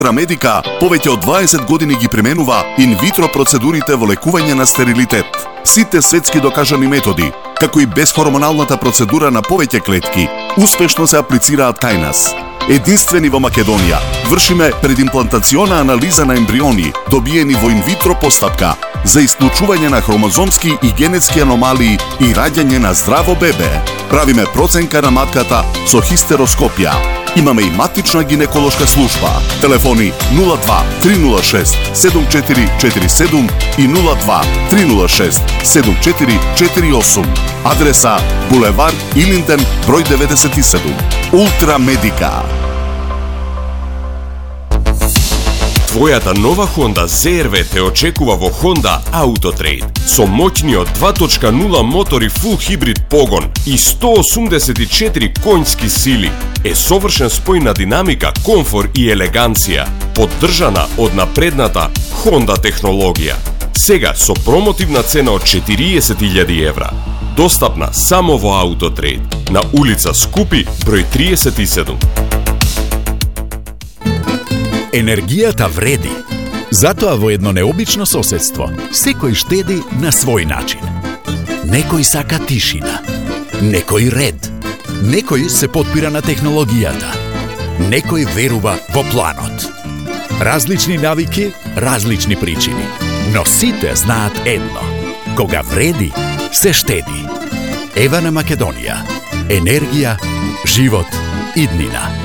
Медика повеќе од 20 години ги применува инвитро процедурите во лекување на стерилитет. Сите светски докажани методи, како и безхормоналната процедура на повеќе клетки, успешно се аплицираат кај нас. Единствени во Македонија, вршиме предимплантациона анализа на ембриони, добиени во инвитро постапка, за исклучување на хромозомски и генетски аномалии и раѓање на здраво бебе. Правиме проценка на матката со хистероскопија. Имаме и матична гинеколошка служба. Телефони 02 306 7447 и 02 306 7448. Адреса Булевар Илинден, број 97. Ултра Медика. Твојата нова Honda CR-V те очекува во Honda Autotrade. Со моќниот 2.0 мотор и full хибрид погон и 184 конјски сили е совршен спој на динамика, комфор и елеганција, поддржана од напредната Honda технологија. Сега со промотивна цена од 40.000 евра. Достапна само во Autotrade, на улица Скупи, број 37. Енергијата вреди. Затоа во едно необично соседство секој штеди на свој начин. Некој сака тишина, некој ред, некој се потпира на технологијата, некој верува во планот. Различни навики, различни причини, но сите знаат едно: кога вреди, се штеди. Ева на Македонија. Енергија, живот, иднина.